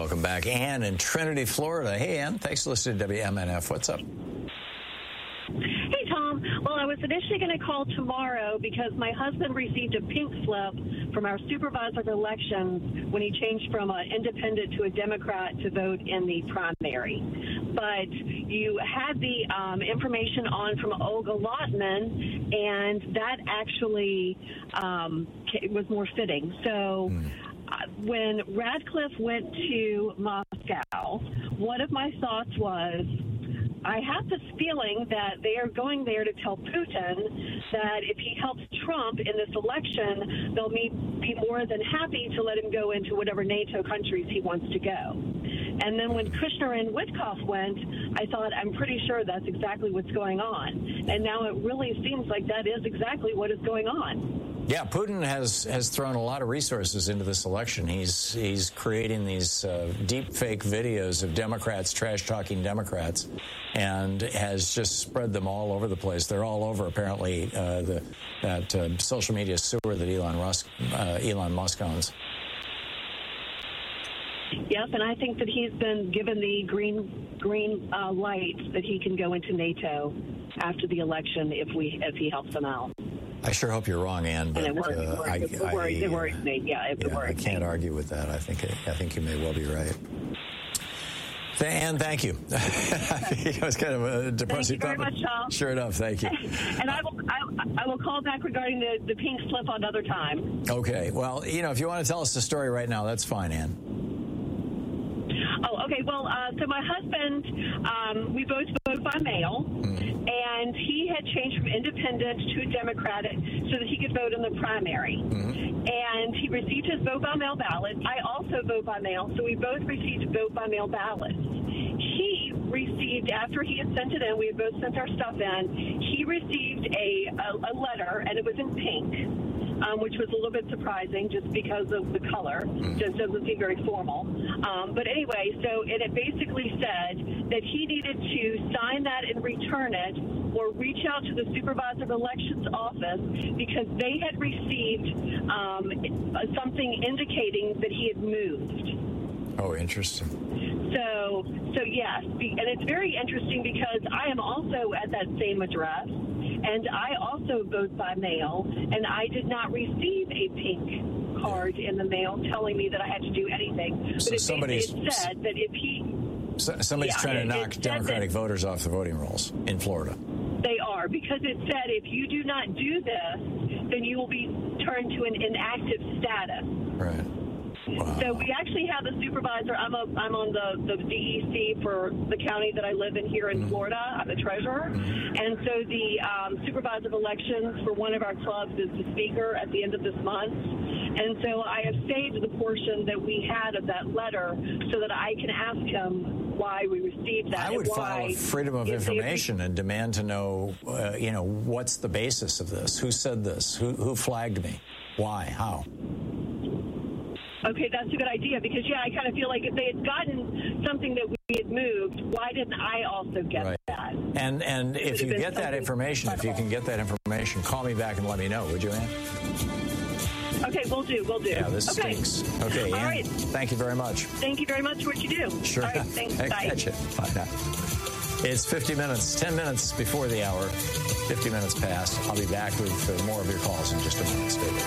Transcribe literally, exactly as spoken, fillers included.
Welcome back. Ann in Trinity, Florida. Hey, Ann. Thanks for listening to W M N F. What's up? Hey, Tom. Well, I was initially going to call tomorrow because my husband received a pink slip from our supervisor of elections when he changed from an independent to a Democrat to vote in the primary. But you had the um, information on from Olga Lotman, and that actually um, was more fitting. So mm. uh, when Radcliffe went to Moscow, one of my thoughts was, I have this feeling that they are going there to tell Putin that if he helps Trump in this election, they'll be more than happy to let him go into whatever NATO countries he wants to go. And then when Kushner and Witkoff went, I thought, I'm pretty sure that's exactly what's going on. And now it really seems like that is exactly what is going on. Yeah, Putin has, has thrown a lot of resources into this election. He's he's creating these uh, deep fake videos of Democrats trash-talking Democrats and has just spread them all over the place. They're all over, apparently, uh, the, that uh, social media sewer that Elon Musk, uh, Elon Musk owns. Yes, and I think that he's been given the green green uh, light that he can go into NATO after the election if we if he helps them out. I sure hope you're wrong, Ann, but it worries, uh, I, it worries, I, it worries me. Yeah, it yeah, worries I can't me. argue with that. I think I think you may well be right. Ann, thank you. It was kind of a depressing Thank you very topic. much, Tom. Sure enough, thank you. And I will I, I will call back regarding the, the pink slip another time. Okay. Well, you know, if you want to tell us the story right now, that's fine, Ann. Oh, okay. Well, uh, so my husband, um, we both vote by mail, mm. and he had changed from independent to Democratic so that he could vote in the primary. Mm-hmm. And he received his vote by mail ballot. I also vote by mail, so we both received vote by mail ballots. He received, after he had sent it in, we had both sent our stuff in, he received a, a, a letter, and it was in pink. Um, which was a little bit surprising just because of the color. Mm. Just doesn't seem very formal. Um, but anyway, so it, it basically said that he needed to sign that and return it or reach out to the supervisor of elections office because they had received um, something indicating that he had moved. Oh, interesting. So, so yes, and it's very interesting because I am also at that same address. And I also vote by mail, and I did not receive a pink card in the mail telling me that I had to do anything. So but it, somebody's, it said that if he... So somebody's yeah, trying to knock Democratic that, voters off the voting rolls in Florida. They are, because it said if you do not do this, then you will be turned to an inactive status. Right. Wow. So we actually have a supervisor. I'm a, I'm on the, the D E C for the county that I live in here in mm-hmm. Florida. I'm the treasurer. Mm-hmm. And so the um, supervisor of elections for one of our clubs is the speaker at the end of this month. And so I have saved the portion that we had of that letter so that I can ask him why we received that. I would file a freedom of information and demand to know, uh, you know, what's the basis of this? Who said this? Who, who flagged me? Why? How? Okay, that's a good idea because, yeah, I kind of feel like if they had gotten something that we had moved, why didn't I also get right. that? And and if you get that information, if you can get that information, call me back and let me know, would you, Ann? Okay, we'll do, we'll do. Yeah, this okay. stinks. Okay, All Ann, right. Thank you very much. Thank you very much for what you do. Sure. All right, thanks. I Bye. catch it. Bye now. It's fifty minutes, ten minutes before the hour, fifty minutes past. I'll be back with uh, more of your calls in just a moment. Stay there.